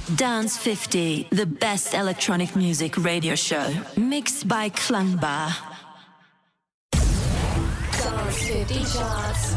Dance 50, the best electronic music radio show, mixed by Klangbar. Dance 50 charts.